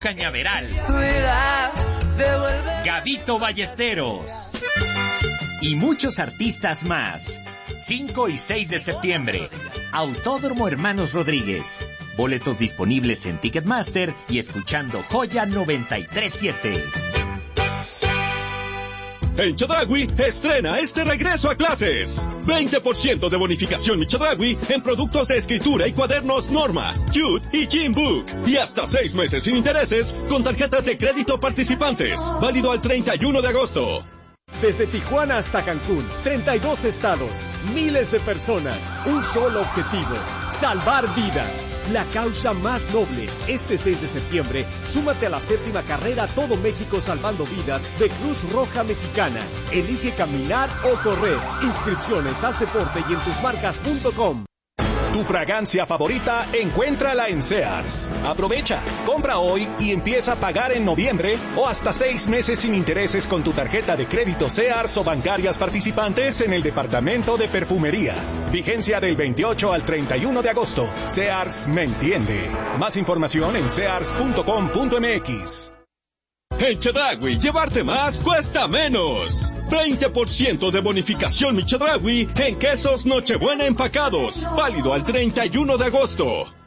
Cañaveral, Gabito Ballesteros y muchos artistas más. 5 y 6 de septiembre, Autódromo Hermanos Rodríguez. Boletos disponibles en Ticketmaster y escuchando Joya 93.7. En Chedraui estrena este regreso a clases. 20% de bonificación en Chedraui en productos de escritura y cuadernos Norma, Cute y Gym Book. Y hasta 6 meses sin intereses con tarjetas de crédito participantes. Válido al 31 de agosto. Desde Tijuana hasta Cancún, 32 estados, miles de personas, un solo objetivo, salvar vidas. La causa más noble. Este 6 de septiembre, súmate a la 7ª carrera Todo México Salvando Vidas de Cruz Roja Mexicana. Elige caminar o correr. Inscripciones, haz deporte y en tusmarcas.com. Tu fragancia favorita, encuéntrala en Sears. Aprovecha, compra hoy y empieza a pagar en noviembre o hasta 6 meses sin intereses con tu tarjeta de crédito Sears o bancarias participantes en el departamento de perfumería. Vigencia del 28 al 31 de agosto. Sears me entiende. Más información en sears.com.mx. En Chedraui, llevarte más cuesta menos. 20% de bonificación mi Chedraui en quesos Nochebuena empacados. Válido al 31 de agosto.